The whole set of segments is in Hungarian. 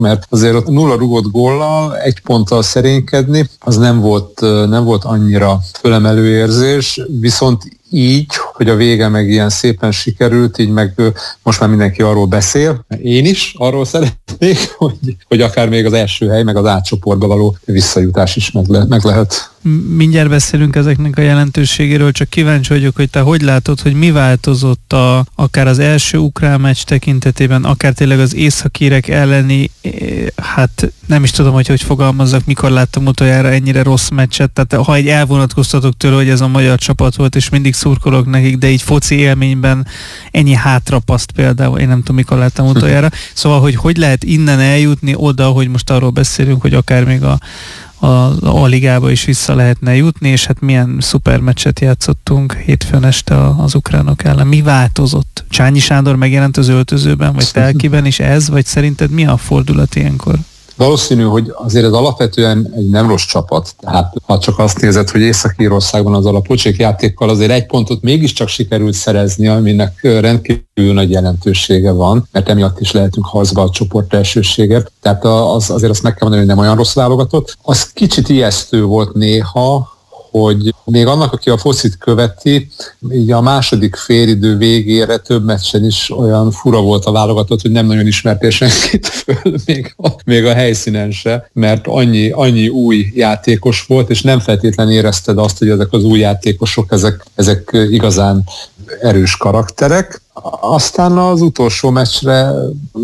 mert azért ott 0 rugott góllal, 1 ponttal szerénykedni, az nem volt annyira fölemelő érzés, viszont így, hogy a vége meg ilyen szépen sikerült, így meg most már mindenki arról beszél, én is arról szeretnék, hogy akár még az első hely, meg az átcsoportba való visszajutás is meg lehet. Mindjárt beszélünk ezeknek a jelentőségéről, csak kíváncsi vagyok, hogy te hogy látod, hogy mi változott akár az első ukrán meccs tekintetében, akár tényleg az északírek elleni, hát nem is tudom, hogy fogalmazzak, mikor láttam utoljára ennyire rossz meccset, tehát ha egy elvonatkoztatok tőle, hogy ez a magyar csapat volt, és mindig szurkolok nekik, de így foci élményben ennyi hátrapaszt például, én nem tudom, mikor láttam utoljára. Szóval, hogy lehet innen eljutni oda, hogy most arról beszélünk, hogy akár még a ligába is vissza lehetne jutni, és hát milyen szuper meccset játszottunk hétfőn este az ukránok ellen. Mi változott? Csányi Sándor megjelent az öltözőben, vagy Telkiben is ez, vagy szerinted mi a fordulat ilyenkor? Valószínű, hogy azért ez alapvetően egy nem rossz csapat. Tehát ha csak azt nézed, hogy Észak-Írországban az alapocsék játékkal azért 1 pontot mégiscsak sikerült szerezni, aminek rendkívül nagy jelentősége van, mert emiatt is lehetünk harcba a csoport elsőséget. Tehát azért azt meg kell mondani, hogy nem olyan rossz válogatott. Az kicsit ijesztő volt néha, hogy még annak, aki a focit követi, így a második félidő végére több meccsen is olyan fura volt a válogatott, hogy nem nagyon ismertél senkit föl, még a helyszínen se, mert annyi új játékos volt, és nem feltétlenül érezted azt, hogy ezek az új játékosok, ezek igazán erős karakterek. Aztán az utolsó meccsre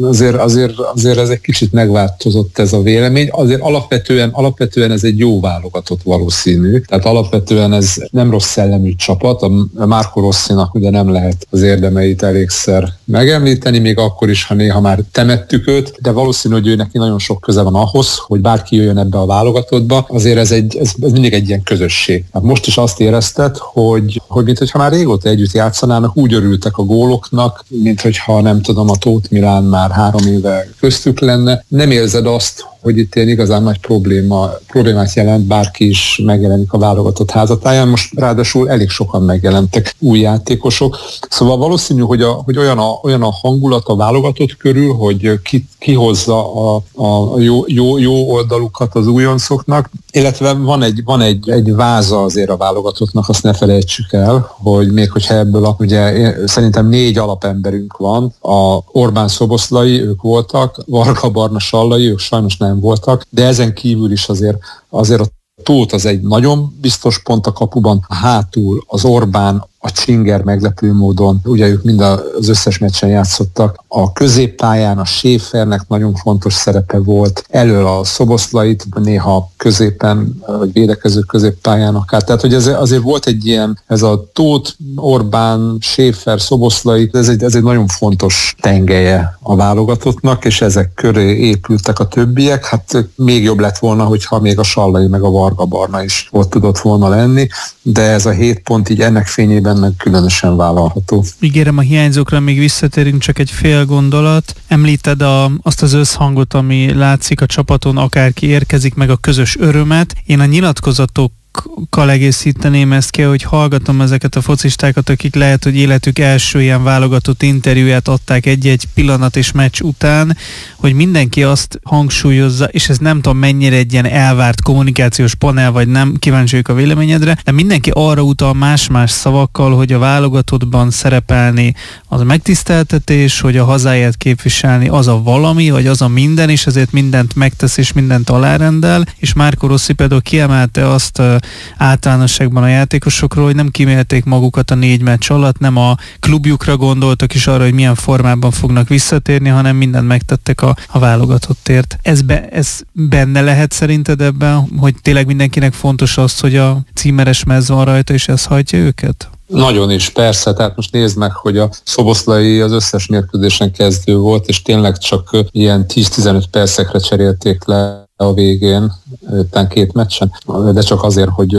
azért ez egy kicsit megváltozott ez a vélemény. Azért alapvetően ez egy jó válogatott valószínű. Tehát alapvetően ez nem rossz szellemű csapat. A Marco Rossinak ugye nem lehet az érdemeit elégszer megemlíteni, még akkor is, ha néha már temettük őt, de valószínű, hogy ő neki nagyon sok köze van ahhoz, hogy bárki jöjjön ebbe a válogatottba. Azért ez mindig egy ilyen közösség. Hát most is azt érezted, hogy mintha már régóta együtt játszanának, úgy örültek a góloknak, mint hogyha nem tudom, a Tóth Milán már 3 éve köztük lenne. Nem érzed azt, hogy itt ilyen igazán nagy problémát jelent, bárki is megjelenik a válogatott házatáján. Most ráadásul elég sokan megjelentek új játékosok. Szóval valószínű, hogy olyan a hangulat a válogatott körül, hogy kihozza a jó oldalukat az újoncoknak, illetve van egy váza azért a válogatottnak, azt ne felejtsük el, hogy még hogyha ebből ugye szerintem 4 alapemberünk van, a Orbán Szoboszlai, ők voltak, Varga Barna Sallai, ők sajnos nem voltak, de ezen kívül is azért a Tóth az egy nagyon biztos pont a kapuban, hátul az Orbán, a Csinger meglepő módon, ugye ők mind az összes meccsen játszottak. A középpályán a Schäfernek nagyon fontos szerepe volt, elől a Szoboszlait, néha középen, vagy védekező középpályán akár. Tehát, hogy azért volt egy ilyen, ez a Tóth, Orbán, Schäfer, Szoboszlai, ez egy nagyon fontos tengelye a válogatottnak, és ezek köré épültek a többiek. Hát még jobb lett volna, hogyha még a Sallai meg a Varga Barna is ott tudott volna lenni, de ez a 7 pont így ennek fényében meg különösen vállalható. Ígérem, a hiányzókra még visszatérünk, csak egy fél gondolat. Említed azt az összhangot, ami látszik a csapaton, akárki érkezik, meg a közös örömet. Én a nyilatkozatok egészíteném ezt ki, hogy hallgatom ezeket a focistákat, akik lehet, hogy életük első ilyen válogatott interjúját adták egy-egy pillanat és meccs után, hogy mindenki azt hangsúlyozza, és ez nem tudom mennyire egy ilyen elvárt kommunikációs panel, vagy nem, kíváncsi vagyok a véleményedre, de mindenki arra utal más-más szavakkal, hogy a válogatottban szerepelni az a megtiszteltetés, hogy a hazáját képviselni az a valami, vagy az a minden, és ezért mindent megtesz, és mindent alárendel, és Marco Rossi például kiemelte azt általánosságban a játékosokról, hogy nem kímélték magukat a 4 meccs alatt, nem a klubjukra gondoltak is arra, hogy milyen formában fognak visszatérni, hanem mindent megtettek a válogatottért. Ez benne lehet szerinted ebben, hogy tényleg mindenkinek fontos az, hogy a címeres mez van rajta, és ez hajtja őket? Nagyon is, persze. Tehát most nézd meg, hogy a Szoboszlai az összes mérkőzésen kezdő volt, és tényleg csak ilyen 10-15 percekre cserélték le a végén, után 2 meccsen, de csak azért, hogy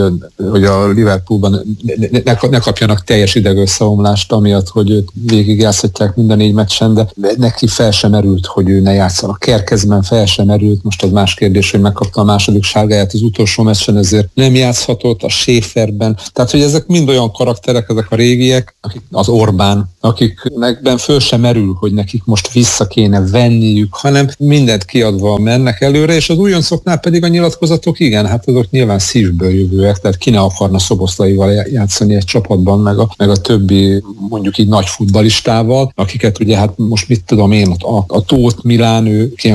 a Liverpoolban ne kapjanak teljes idegösszeomlást, amiatt, hogy őt végigjátszhatják minden 4 meccsen, de neki fel sem merült, hogy ő ne játszan. A Kerkezben fel sem merült, most az más kérdés, hogy megkapta a második sárgáját az utolsó meccsen, ezért nem játszhatott, a Schäferben. Tehát, hogy ezek mind olyan karakterek, fiatalok, ezek a régiek, akik az Orbán, akiknek föl sem merül, hogy nekik most vissza kéne venniük, hanem mindent kiadva mennek előre, és az újoncoknál pedig a nyilatkozatok, igen, hát azok nyilván szívből jövőek, tehát ki ne akarna Szoboszlaival játszani egy csapatban, meg a többi, mondjuk így nagy futballistával, akiket ugye hát most mit tudom én, a Tóth Milán, ő ilyen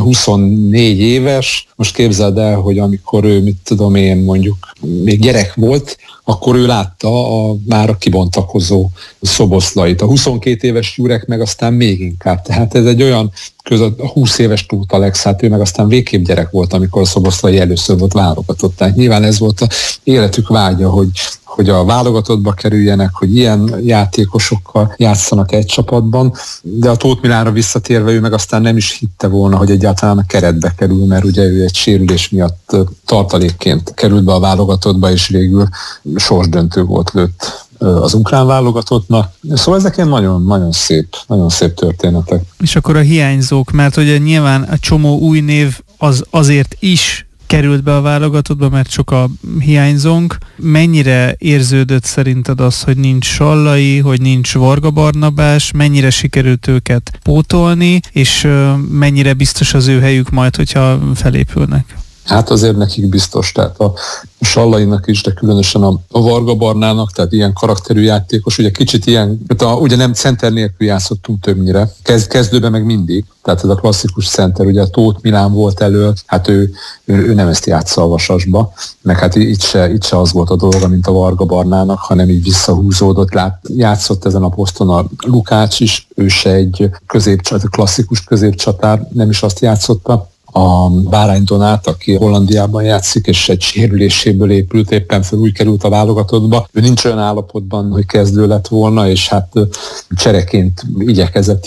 24 éves, most képzeld el, hogy amikor ő, mit tudom én, mondjuk még gyerek volt, akkor ő látta már a kibontakozó Szoboszlait. A 22 éves Jurek meg aztán még inkább. Tehát ez egy olyan a 20 éves Tóth Alex, hát ő meg aztán végképp gyerek volt, amikor a Szoboszlai először volt válogatott. Tehát nyilván ez volt a életük vágya, hogy a válogatottba kerüljenek, hogy ilyen játékosokkal játszanak egy csapatban, de a Tóth Milánra visszatérve ő meg aztán nem is hitte volna, hogy egyáltalán a keretbe kerül, mert ugye ő egy sérülés miatt tartalékként került be a válogatottba, és végül sorsdöntő volt lőtt az ukrán válogatottnak. Szóval ezek ilyen nagyon szép történetek. És akkor a hiányzók, mert ugye nyilván a csomó új név azért is került be a válogatottba, mert sok a hiányzónk. Mennyire érződött szerinted az, hogy nincs Sallai, hogy nincs Varga Barnabás, mennyire sikerült őket pótolni, és mennyire biztos az ő helyük majd, hogyha felépülnek? Hát azért nekik biztos, tehát a Sallainak is, de különösen a Varga Barnának, tehát ilyen karakterű játékos, ugye kicsit ilyen, ugye nem center nélkül játszottunk többnyire, kezdőben meg mindig, tehát ez a klasszikus center, ugye a Tóth Milán volt elő, hát ő nem ezt játsza a Vasasba, meg hát itt se az volt a dolga, mint a Varga Barnának, hanem így visszahúzódott, játszott ezen a poszton a Lukács is, ő se egy klasszikus középcsatár, nem is azt játszotta. A Bárány Donát, aki Hollandiában játszik, és egy sérüléséből épült, éppen fel úgy került a válogatottba. Ő nincs olyan állapotban, hogy kezdő lett volna, és hát csereként igyekezett,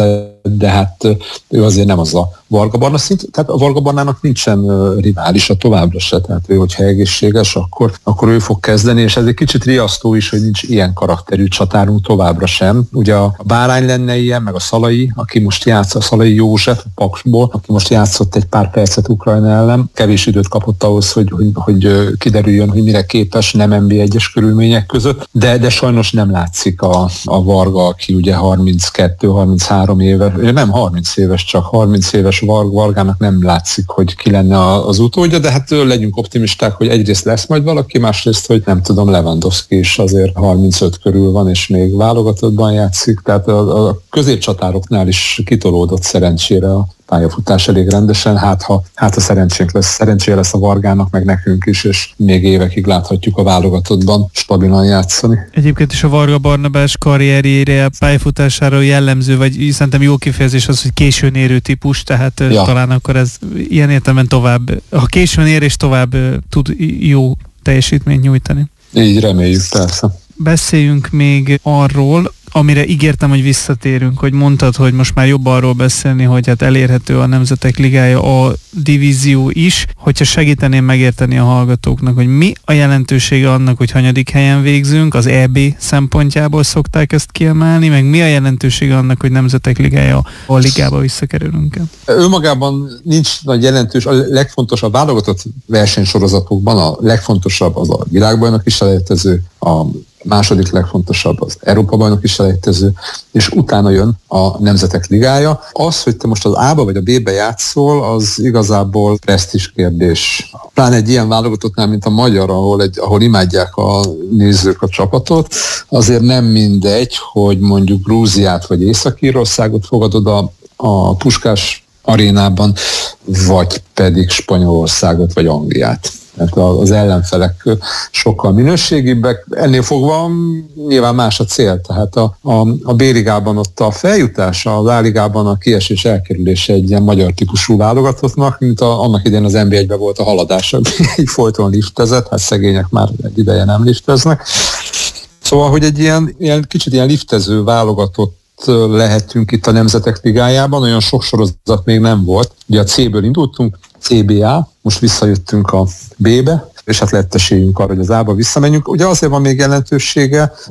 de hát ő azért nem az a Varga Barna szint, tehát a Varga Barnának nincsen riválisa továbbra se, tehát ő, hogyha egészséges, akkor ő fog kezdeni, és ez egy kicsit riasztó is, hogy nincs ilyen karakterű csatárunk továbbra sem. Ugye a Bárány lenne ilyen, meg a Szalai, aki most játszik, a Szalai József Paksból, aki most játszott egy pár percet Ukrajna ellen, kevés időt kapott ahhoz, hogy kiderüljön, hogy mire képes, nem NB1-es körülmények között, de sajnos nem látszik a Varga, aki ugye 32-33 éve, nem 30 éves, csak 30 éves Vargának nem látszik, hogy ki lenne az utódja, de hát legyünk optimisták, hogy egyrészt lesz majd valaki, másrészt, hogy nem tudom, Lewandowski is azért 35 körül van, és még válogatottban játszik, tehát a középcsatároknál is kitolódott szerencsére a pályafutás elég rendesen, hát a szerencséje lesz a Vargának, meg nekünk is, és még évekig láthatjuk a válogatottban stabilan játszani. Egyébként is a Varga Barnabás karrierjére, pályafutására jellemző, vagy szerintem jó kifejezés az, hogy későn érő típus, tehát talán akkor ez ilyen értelemben tovább, ha későn ér és tovább tud jó teljesítményt nyújtani. Így reméljük, persze. Beszéljünk még arról, amire ígértem, hogy visszatérünk, hogy mondtad, hogy most már jobb arról beszélni, hogy hát elérhető a Nemzetek Ligája, a divízió is, hogyha segíteném megérteni a hallgatóknak, hogy mi a jelentősége annak, hogy hanyadik helyen végzünk, az EB szempontjából szokták ezt kiemelni, meg mi a jelentősége annak, hogy Nemzetek Ligája a ligába visszakerülünk-e? Önmagában nincs nagy jelentős, a legfontosabb válogatott versenysorozatokban a legfontosabb az a világbajnoki selejtező, a második legfontosabb az Európa-bajnoki selejtező, és utána jön a Nemzetek Ligája. Az, hogy te most az A-ba vagy a B-be játszol, az igazából presztízs kérdés. Pláne egy ilyen válogatottnál, mint a magyar, ahol imádják a nézők a csapatot, azért nem mindegy, hogy mondjuk Grúziát vagy Észak-Írországot fogadod a Puskás arénában, vagy pedig Spanyolországot vagy Angliát. Tehát az ellenfelek sokkal minőségibbek, ennél fogva nyilván más a cél, tehát a B-ligában ott a feljutás, az A-ligában a kiesés elkerülése egy ilyen magyar típusú válogatottnak, mint annak idején az NB1-ben volt a haladás, így folyton liftezett, hát szegények már egy ideje nem lifteznek. Szóval, hogy egy ilyen kicsit ilyen liftező válogatott lehetünk itt a Nemzetek Ligájában, olyan sok sorozat még nem volt. Ugye a C-ből indultunk, CBA, most visszajöttünk a B-be, és hát lett esélyünk arra, hogy az A-ba visszamenjünk. Ugye azért van még jelentősége, most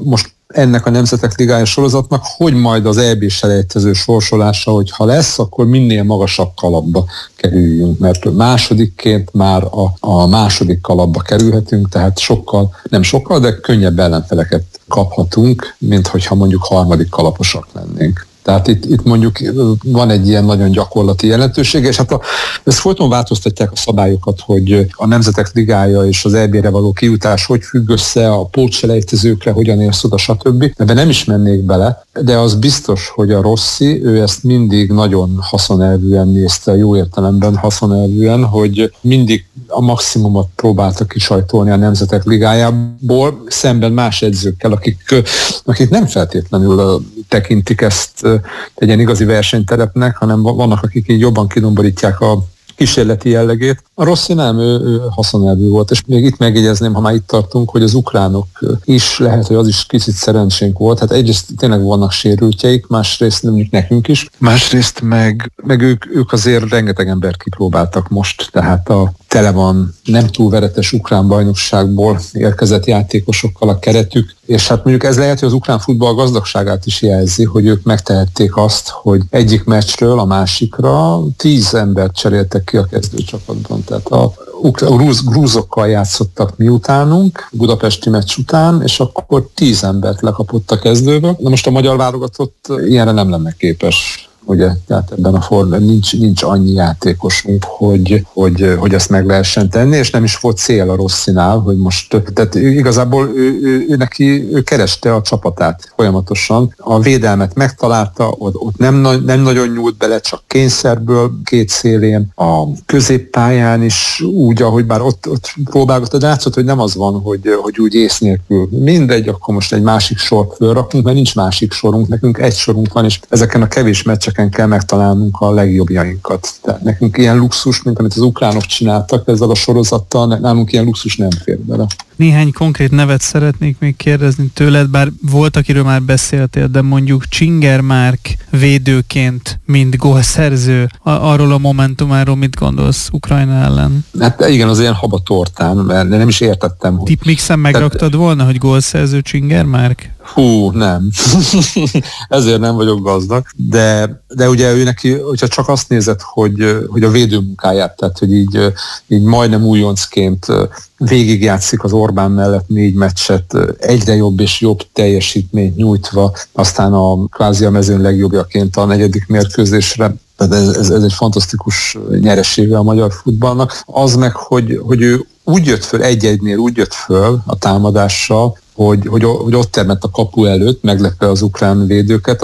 ennek a Nemzetek Ligája sorozatnak, hogy majd az EB-selejtező sorsolása, hogyha lesz, akkor minél magasabb kalapba kerüljünk, mert másodikként már a második kalapba kerülhetünk, tehát nem sokkal, de könnyebb ellenfeleket kaphatunk, mint hogyha mondjuk harmadik kalaposak lennénk. Tehát itt mondjuk van egy ilyen nagyon gyakorlati jelentősége, és hát ezt folyton változtatják a szabályokat, hogy a Nemzetek Ligája és az EB-re való kijutás hogy függ össze, a pótselejtezőkre hogyan érsz oda, stb. Ebben nem is mennék bele, de az biztos, hogy a Rossi, ő ezt mindig nagyon haszonelvűen nézte, jó értelemben haszonelvűen, hogy mindig a maximumot próbálta kisajtolni a Nemzetek Ligájából, szemben más edzőkkel, akik nem feltétlenül tekintik ezt egy ilyen igazi versenyterepnek, hanem vannak, akik így jobban kidomborítják a kísérleti jellegét. A Rossi nem, ő haszonelvű volt, és még itt megjegyezném, ha már itt tartunk, hogy az ukránok is, lehet, hogy az is kicsit szerencsénk volt. Hát egyrészt tényleg vannak sérültjeik, másrészt mondjuk nekünk is, másrészt meg ők azért rengeteg embert kipróbáltak most, tehát tele van nem túl veretes ukrán bajnokságból érkezett játékosokkal a keretük, és hát mondjuk ez lehet, hogy az ukrán futball gazdagságát is jelzi, hogy ők megtehették azt, hogy egyik meccsről a másikra 10 embert cseréltek ki a kezdőcsapatban. Tehát a grúzokkal játszottak miutánunk, budapesti meccs után, és akkor 10 embert lekapott a kezdőből. Na most a magyar válogatott ilyenre nem lenne képes. Ugye, tehát ebben a formában nincs annyi játékosunk, hogy ezt meg lehessen tenni, és nem is volt cél a Rossinál, hogy most, tehát igazából ő kereste a csapatát folyamatosan. A védelmet megtalálta, ott nem nagyon nyúlt bele, csak kényszerből két szélén. A középpályán is úgy, ahogy bár ott próbálgatott, de látszott, hogy nem az van, hogy úgy ész nélkül. Mindegy, akkor most egy másik sort fölrakunk, mert nincs másik sorunk, nekünk egy sorunk van, és ezeken a kevés meccseken kell megtalálnunk a legjobbjainkat. Tehát nekünk ilyen luxus, mint amit az ukránok csináltak ezzel a sorozattal, nálunk ilyen luxus nem fér bele. Néhány konkrét nevet szeretnék még kérdezni tőled, bár volt, akiről már beszéltél, de mondjuk Csingermárk védőként, mint gólszerző, arról a momentumáról mit gondolsz Ukrajna ellen? Hát igen, az ilyen habatortán, mert nem is értettem. Tipmixen megraktad volna, hogy gólszerző Csingermárk? Hú, nem. Ezért nem vagyok gazdag, de ugye ő neki, hogyha csak azt nézed, hogy a védőmunkáját, tehát hogy így majdnem újoncként végigjátszik az Orbán mellett 4 meccset, egyre jobb és jobb teljesítményt nyújtva, aztán kvázi a mezőn legjobbjaként a 4. mérkőzésre. Tehát ez egy fantasztikus nyeresége a magyar futballnak. Az meg, hogy ő úgy jött föl, egy-egynél úgy jött föl a támadással, hogy ott termett a kapu előtt, meglepve az ukrán védőket,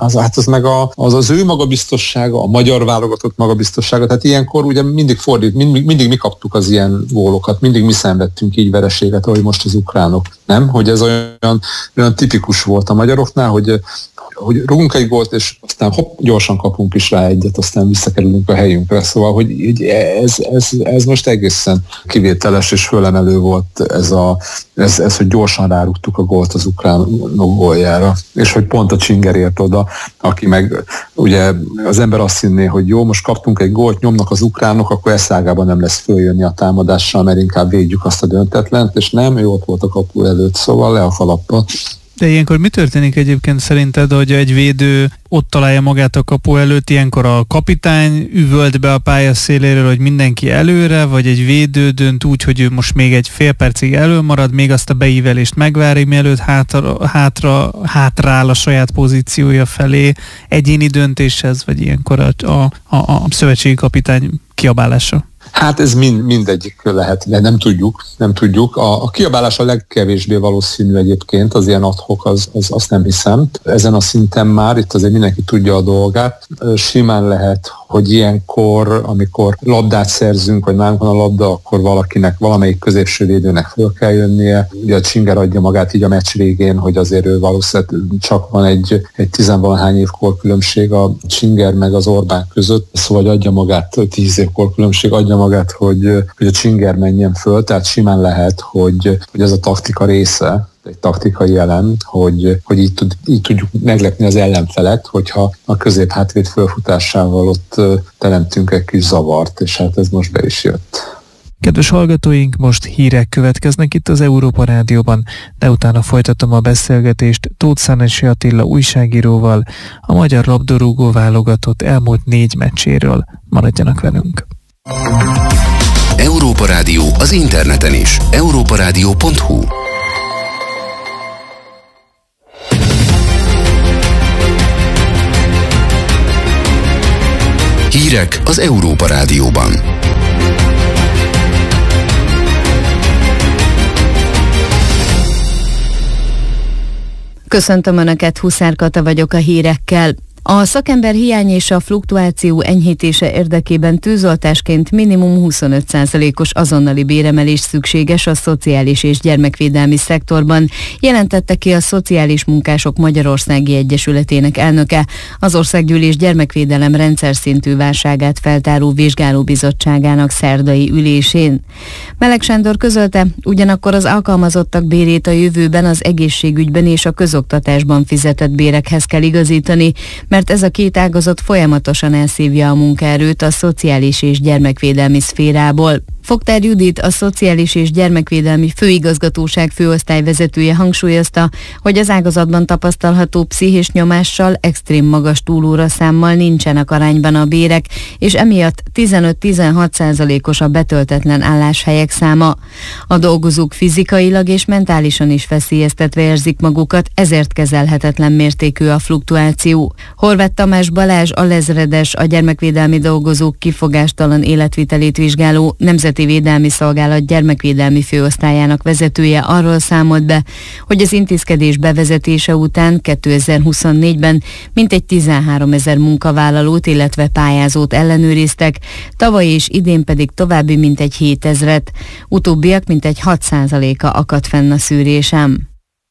az ő magabiztossága, a magyar válogatott magabiztossága, tehát ilyenkor ugye mindig mindig mi kaptuk az ilyen gólokat, mindig mi szenvedtünk így vereséget, ahogy most az ukránok, nem? Hogy ez olyan tipikus volt a magyaroknál, hogy rúgunk egy gólt, és aztán gyorsan kapunk is rá egyet, aztán visszakerülünk a helyünkre. Szóval, hogy ez most egészen kivételes és fölemelő volt ez, hogy gyorsan rárúgtuk a gólt az ukránok góljára, és hogy pont a Csinger ért oda, aki meg ugye az ember azt hinné, hogy jó, most kaptunk egy gólt, nyomnak az ukránok, akkor eszágában nem lesz följönni a támadással, mert inkább védjük azt a döntetlent, és nem, ő ott volt a kapu előtt, szóval le a kalappal. De ilyenkor mi történik egyébként szerinted, hogy egy védő ott találja magát a kapu előtt, ilyenkor a kapitány üvölt be a pálya széléről, hogy mindenki előre, vagy egy védő dönt úgy, hogy ő most még egy fél percig elölmarad, még azt a beívelést megvárja, mielőtt hátrál a saját pozíciója felé, egyéni döntéshez, vagy ilyenkor a szövetségi kapitány kiabálása? Hát ez mindegyik lehet, de nem tudjuk. A kiabálás a legkevésbé valószínű egyébként, az ilyen ad-hoc, azt nem hiszem. Ezen a szinten már, itt azért mindenki tudja a dolgát. Simán lehet, hogy ilyenkor, amikor labdát szerzünk, vagy nálunk van a labda, akkor valamelyik középső védőnek föl kell jönnie. Ugye a Csinger adja magát így a meccs végén, hogy azért ő valószínűleg csak van egy 10-valahány év korkülönbség a Csinger meg az Orbán között, szóval adja magát 10 év korkülönbség, adja magát, hogy a Csinger menjen föl, tehát simán lehet, hogy ez a taktika része, egy taktikai elem, hogy így tudjuk meglepni az ellenfelet, hogyha a közép-hátvéd fölfutásával ott teremtünk egy kis zavart, és hát ez most be is jött. Kedves hallgatóink, most hírek következnek itt az Európa Rádióban, de utána folytatom a beszélgetést Tóth Szánesi Attila újságíróval a magyar labdarúgó válogatott elmúlt 4 meccséről. Maradjanak velünk! Európa Rádió az interneten is. europaradio.hu. Hírek az Európa Rádióban. Köszöntöm Önöket, Huszár Kata vagyok a hírekkel. A szakember hiány és a fluktuáció enyhítése érdekében tűzoltásként minimum 25%-os azonnali béremelés szükséges a szociális és gyermekvédelmi szektorban, jelentette ki a Szociális Munkások Magyarországi Egyesületének elnöke az Országgyűlés gyermekvédelem rendszer szintű válságát feltáró vizsgálóbizottságának szerdai ülésén. Meleg Sándor közölte, ugyanakkor az alkalmazottak bérét a jövőben az egészségügyben és a közoktatásban fizetett bérekhez kell igazítani, mert ez a két ágazat folyamatosan elszívja a munkaerőt a szociális és gyermekvédelmi szférából. Fogtár Judit, a Szociális és Gyermekvédelmi Főigazgatóság főosztályvezetője hangsúlyozta, hogy az ágazatban tapasztalható pszichés nyomással, extrém magas túlóraszámmal nincsenek arányban a bérek, és emiatt 15-16%-os a betöltetlen álláshelyek száma. A dolgozók fizikailag és mentálisan is veszélyeztetve érzik magukat, ezért kezelhetetlen mértékű a fluktuáció. Horváth Tamás Balázs, alezredes, a gyermekvédelmi dolgozók kifogástalan életvitelét vizsgáló Nemzeti Védelmi Szolgálat gyermekvédelmi főosztályának vezetője arról számolt be, hogy az intézkedés bevezetése után 2024-ben mintegy 13 000 munkavállalót, illetve pályázót ellenőriztek, tavaly és idén pedig további mintegy 7 000-et. Utóbbiak mintegy 6%-a akadt fenn a szűrésem.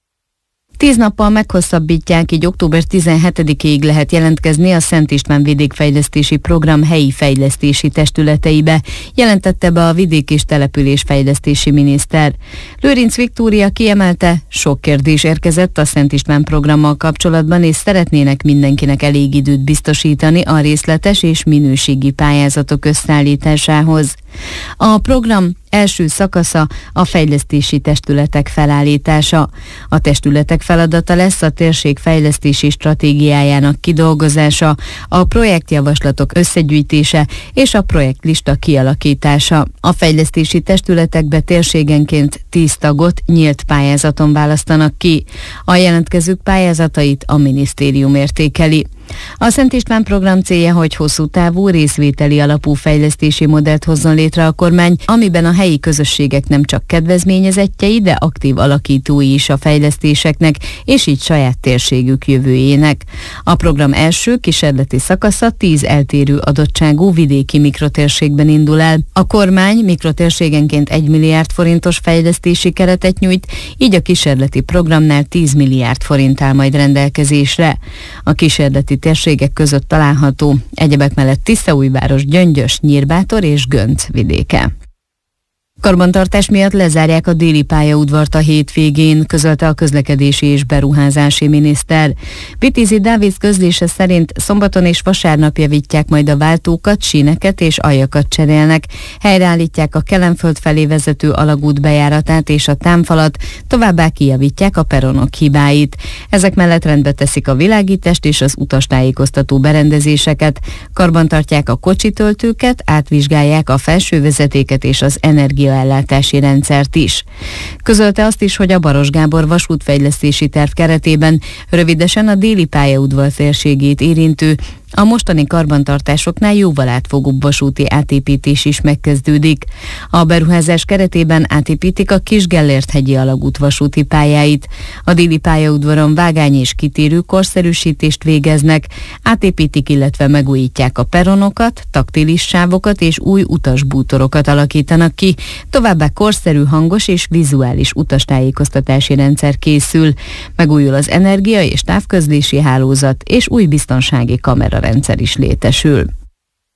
10 nappal meghosszabbítják, így október 17-ig lehet jelentkezni a Szent István Vidékfejlesztési Program helyi fejlesztési testületeibe, jelentette be a vidék- és településfejlesztési miniszter. Lőrinc Viktória kiemelte, sok kérdés érkezett a Szent István programmal kapcsolatban, és szeretnének mindenkinek elég időt biztosítani a részletes és minőségi pályázatok összeállításához. A program első szakasza a fejlesztési testületek felállítása. A testületek feladata lesz a térség fejlesztési stratégiájának kidolgozása, a projektjavaslatok összegyűjtése és a projektlista kialakítása. A fejlesztési testületekbe térségenként 10 tagot nyílt pályázaton választanak ki. A jelentkezők pályázatait a minisztérium értékeli. A Szent István program célja, hogy hosszú távú részvételi alapú fejlesztési modellt hozzon létre a kormány, amiben a helyi közösségek nem csak kedvezményezettjei, de aktív alakítói is a fejlesztéseknek, és így saját térségük jövőjének. A program első kísérleti szakasza 10 eltérő adottságú vidéki mikrotérségben indul el. A kormány mikrotérségenként 1 milliárd forintos fejlesztési keretet nyújt, így a kísérleti programnál 10 milliárd forint áll majd rendelkezésre. A kísérleti térségek között található egyebek mellett Tiszaújváros, Gyöngyös, Nyírbátor és Gönc vidéke. Karbantartás miatt lezárják a déli pályaudvart a hétvégén, közölte a közlekedési és beruházási miniszter. Vitézi Dávid közlése szerint szombaton és vasárnap javítják majd a váltókat, síneket és aljakat cserélnek, helyreállítják a Kelenföld felé vezető alagút bejáratát és a támfalat, továbbá kijavítják a peronok hibáit. Ezek mellett rendbe teszik a világítást és az utastájékoztató berendezéseket, karbantartják a kocsitöltőket, átvizsgálják a felső vezetéket és az energiaellátási rendszert is. Közölte azt is, hogy a Baros Gábor vasútfejlesztési terv keretében rövidesen a déli pályaudvar térségét érintő, a mostani karbantartásoknál jóval átfogóbb vasúti átépítés is megkezdődik. A beruházás keretében átépítik a Kis-Gellért-hegyi alagút vasúti pályáit. A déli pályaudvaron vágány és kitérő korszerűsítést végeznek, átépítik, illetve megújítják a peronokat, taktilis sávokat és új utasbútorokat alakítanak ki, továbbá korszerű hangos és vizuális utastájékoztatási rendszer készül. Megújul az energia és távközlési hálózat, és új biztonsági kamera rendszer is létesül.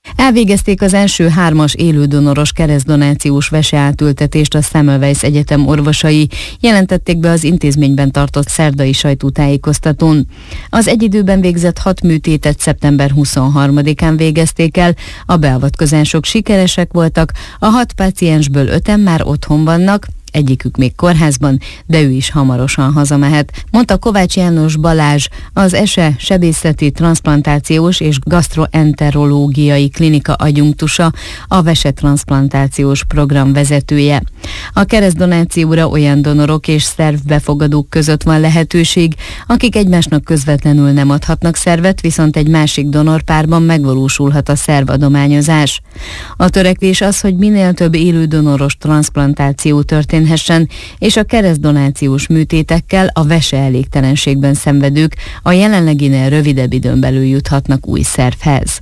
Elvégezték az első 3-as élődonoros keresztdonációs veseátültetést a Semmelweis Egyetem orvosai, jelentették be az intézményben tartott szerdai sajtótájékoztatón. Az egy időben végzett 6 műtétet szeptember 23-án végezték el, a beavatkozások sikeresek voltak, a 6 páciensből 5-en már otthon vannak, egyikük még kórházban, de ő is hamarosan hazamehet, mondta Kovács János Balázs, az ESE sebészeti, transzplantációs és gasztroenterológiai klinika adjunktusa, a vesetranszplantációs program vezetője. A keresztdonációra olyan donorok és szervbefogadók között van lehetőség, akik egymásnak közvetlenül nem adhatnak szervet, viszont egy másik donorpárban megvalósulhat a szervadományozás. A törekvés az, hogy minél több élő donoros transzplantáció történhessen, és a keresztdonációs műtétekkel a veseelégtelenségben szenvedők a jelenleginél rövidebb időn belül juthatnak új szervhez.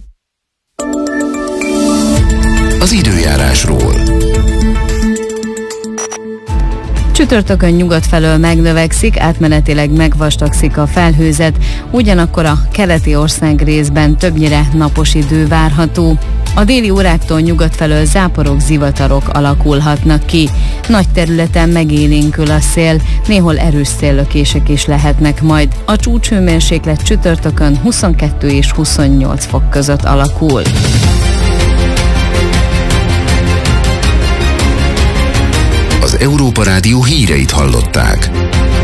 Az időjárásról. Csütörtökön nyugat felől megnövekszik, átmenetileg megvastagszik a felhőzet, ugyanakkor a keleti ország részben többnyire napos idő várható. A déli óráktól nyugat felől záporok, zivatarok alakulhatnak ki. Nagy területen megélénkül a szél, néhol erős széllökések is lehetnek majd. A csúcshőmérséklet csütörtökön 22 és 28 fok között alakul. Az Európa Rádió híreit hallották.